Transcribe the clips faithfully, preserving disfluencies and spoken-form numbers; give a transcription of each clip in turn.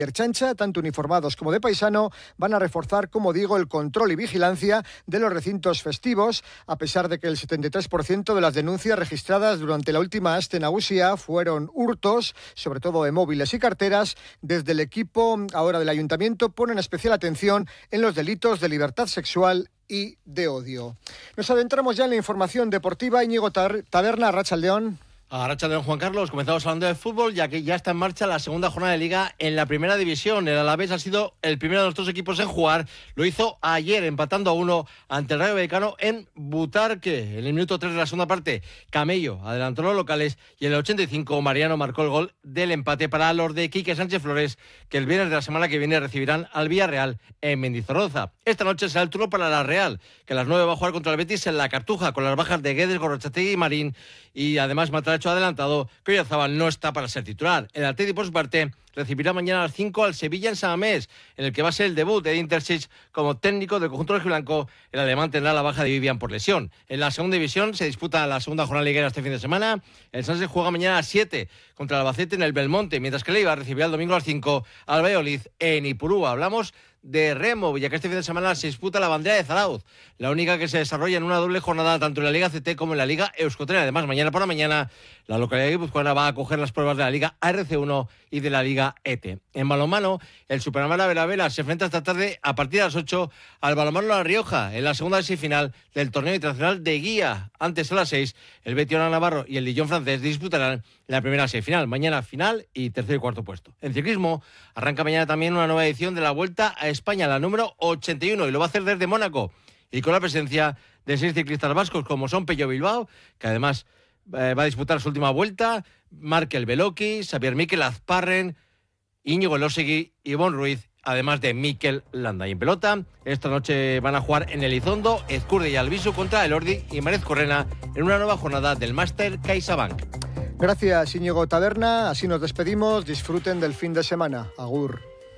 Ertzaintza, tanto uniformados como de paisano, van a reforzar, como digo, el control y vigilancia de los recintos festivos, a pesar de que el setenta y tres por ciento de las denuncias registradas durante la última aste nagusia fueron hurtos, sobre todo de móviles y carteras. Desde el equipo ahora del Ayuntamiento ponen especial atención en los delitos de libertad sexual y de odio. Nos adentramos ya en la información deportiva. Íñigo Taberna, Arratsaldeón. Arratsaldeón, Juan Carlos. Comenzamos hablando de fútbol, ya que ya está en marcha la segunda jornada de Liga en la primera división. El Alavés ha sido el primero de los dos equipos en jugar. Lo hizo ayer, empatando a uno ante el Rayo Vallecano en Butarque. En el minuto tres de la segunda parte, Camello adelantó los locales y en el ochenta y cinco Mariano marcó el gol del empate para los de Quique Sánchez Flores, que el viernes de la semana que viene recibirán al Villarreal en Mendizorroza. Esta noche será el turno para la Real, que a las nueve va a jugar contra el Betis en la Cartuja, con las bajas de Guedes, Gorrochategui y Marín, y además Matar hecho adelantado que Oyarzabal no está para ser titular. El Atleti, por su parte, recibirá mañana a las cinco al Sevilla en San Mamés, en el que va a ser el debut de Intersic como técnico del conjunto rojiblanco. El alemán tendrá la baja de Vivian por lesión. En la segunda división se disputa la segunda jornada liguera este fin de semana. El Sanse juega mañana a las siete contra el Albacete en el Belmonte, mientras que el Eibar recibirá el domingo a las cinco al Valladolid en Ipurúa. Hablamos de remo, ya que este fin de semana se disputa la bandera de Zarauz, la única que se desarrolla en una doble jornada tanto en la Liga C T como en la Liga Euskotren. Además, mañana por la mañana la localidad guipuzcoana va a acoger las pruebas de la Liga A R C uno y de la Liga E T. En balonmano, el Superamara Veravera se enfrenta esta tarde a partir de las ocho al Balonmano La Rioja en la segunda semifinal del torneo internacional de Guía. Antes a las seis, el Betis Navarro y el Lyon francés disputarán la primera semifinal. Mañana final y tercer y cuarto puesto. En ciclismo, arranca mañana también una nueva edición de la Vuelta a España, la número ochenta y uno, y lo va a hacer desde Mónaco, y con la presencia de seis ciclistas vascos como son Pello Bilbao, que además eh, va a disputar su última vuelta, Markel Beloki, Xavier Miquel Azparren, Íñigo Elósegui, Ivonne Ruiz, además de Mikel Landa. Y en pelota, esta noche van a jugar en Elizondo, Ezcurde y Albisu contra Elordi y Marez Correna en una nueva jornada del Máster CaixaBank. Gracias, Íñigo Taberna. Así nos despedimos. Disfruten del fin de semana. Agur.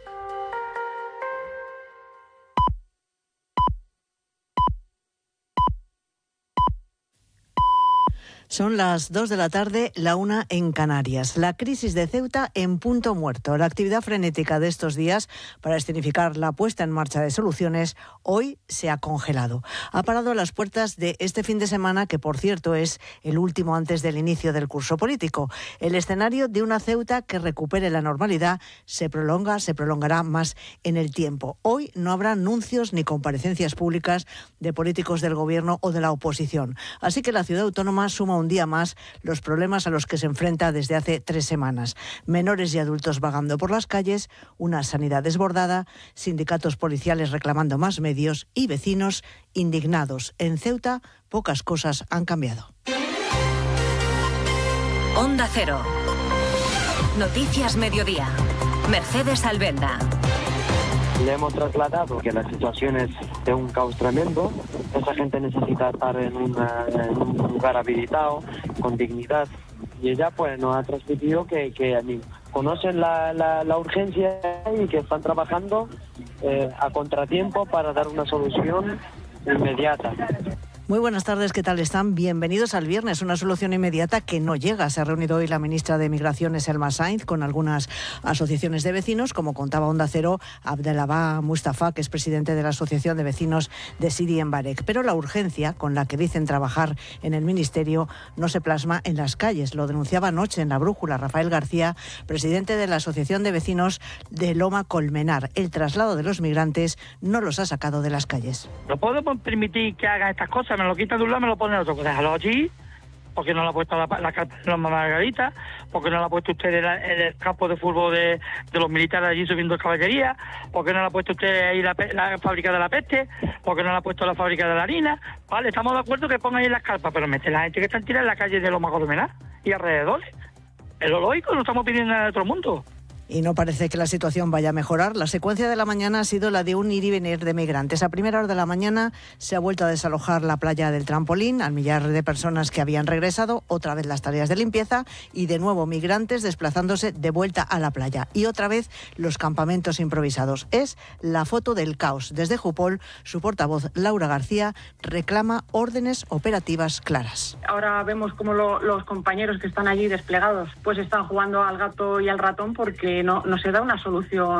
Son las dos de la tarde, la una en Canarias. La crisis de Ceuta en punto muerto. La actividad frenética de estos días para escenificar la puesta en marcha de soluciones hoy se ha congelado. Ha parado a las puertas de este fin de semana, que por cierto es el último antes del inicio del curso político. El escenario de una Ceuta que recupere la normalidad se prolonga, se prolongará más en el tiempo. Hoy no habrá anuncios ni comparecencias públicas de políticos del gobierno o de la oposición. Así que la ciudad autónoma suma un un día más los problemas a los que se enfrenta desde hace tres semanas. Menores y adultos vagando por las calles, una sanidad desbordada, sindicatos policiales reclamando más medios y vecinos indignados. En Ceuta, pocas cosas han cambiado. Onda Cero. Noticias Mediodía. Mercedes Albenda. Le hemos trasladado que la situación es de un caos tremendo. Esa gente necesita estar en, una, en un lugar habilitado, con dignidad. Y ella pues nos ha transmitido que, que conocen la, la, la urgencia y que están trabajando eh, a contratiempo para dar una solución inmediata. Muy buenas tardes, ¿qué tal están? Bienvenidos al viernes, una solución inmediata que no llega. Se ha reunido hoy la ministra de Migraciones, Elma Sainz, con algunas asociaciones de vecinos, como contaba Onda Cero, Abdelabá Mustafa, que es presidente de la Asociación de Vecinos de Sidi en Barek. Pero la urgencia con la que dicen trabajar en el Ministerio no se plasma en las calles. Lo denunciaba anoche en La Brújula Rafael García, presidente de la Asociación de Vecinos de Loma Colmenar. El traslado de los migrantes no los ha sacado de las calles. No podemos permitir que hagan estas cosas. Me lo quitan de un lado, me lo ponen otro. Déjalo allí, porque no lo ha puesto la, la carpa de Loma Margarita, porque no lo ha puesto usted en, la, en el campo de fútbol de, de los militares allí subiendo caballería, porque no lo ha puesto usted ahí la, la fábrica de la peste, porque no lo ha puesto la fábrica de la harina. Vale, estamos de acuerdo que pongan ahí las carpas, pero mete la gente que está tirada en la calle de Loma Colmenar y alrededores. Es lo lógico, no estamos pidiendo nada de otro mundo. Y no parece que la situación vaya a mejorar. La secuencia de la mañana ha sido la de un ir y venir de migrantes. A primera hora de la mañana se ha vuelto a desalojar la playa del Trampolín, al millar de personas que habían regresado, otra vez las tareas de limpieza y de nuevo migrantes desplazándose de vuelta a la playa. Y otra vez los campamentos improvisados. Es la foto del caos. Desde Jupol, su portavoz Laura García reclama órdenes operativas claras. Ahora vemos cómo lo, los compañeros que están allí desplegados pues están jugando al gato y al ratón porque no, no se da una solución